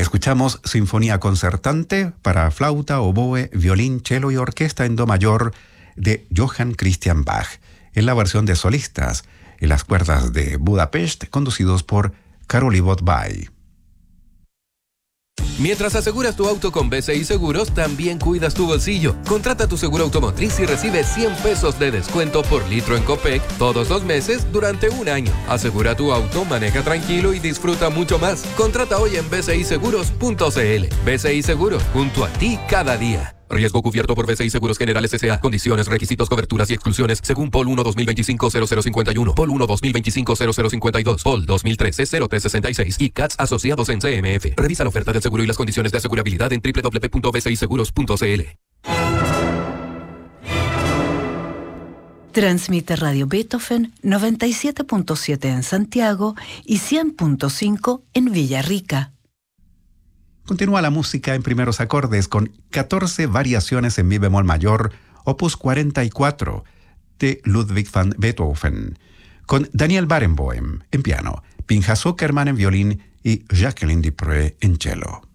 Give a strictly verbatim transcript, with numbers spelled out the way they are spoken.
Escuchamos Sinfonía Concertante para flauta, oboe, violín, cello y orquesta en do mayor de Johann Christian Bach, en la versión de solistas, en las cuerdas de Budapest, conducidos por Karoli Botbay. Mientras aseguras tu auto con B C I Seguros, también cuidas tu bolsillo. Contrata tu seguro automotriz y recibe cien pesos de descuento por litro en Copec todos los meses durante un año. Asegura tu auto, maneja tranquilo y disfruta mucho más. Contrata hoy en b c i seguros punto c l. B C I Seguros, junto a ti cada día. Riesgo cubierto por B C I Seguros Generales S A. Condiciones, requisitos, coberturas y exclusiones según P O L uno dos mil veinticinco cero cero cincuenta y uno, P O L uno dos mil veinticinco cero cero cincuenta y dos, P O L dos mil trece cero tres sesenta y seis y C A T S asociados en C M F. Revisa la oferta del seguro y las condiciones de asegurabilidad en w w w punto b c i seguros punto c l. Transmite Radio Beethoven noventa y siete punto siete en Santiago y cien punto cinco en Villarrica. Continúa la música en primeros acordes con catorce variaciones en mi bemol mayor, opus cuarenta y cuatro, de Ludwig van Beethoven, con Daniel Barenboim en piano, Pinchas Zuckerman en violín y Jacqueline Dupré en cello.